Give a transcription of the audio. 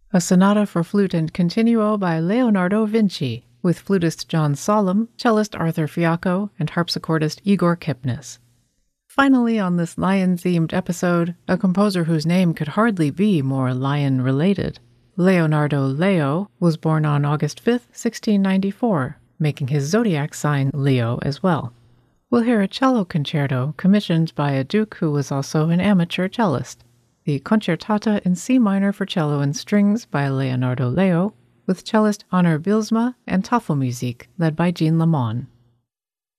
a sonata for flute and continuo by Leonardo Vinci, with flutist John Solemn, cellist Arthur Fiacco, and harpsichordist Igor Kipnis. Finally, on this lion-themed episode, a composer whose name could hardly be more lion-related. Leonardo Leo was born on August 5, 1694, making his zodiac sign Leo as well. We'll hear a cello concerto commissioned by a duke who was also an amateur cellist, the Concertata in C minor for cello and strings by Leonardo Leo, with cellist Honor Bylsma and Tafelmusik led by Jean Lamont.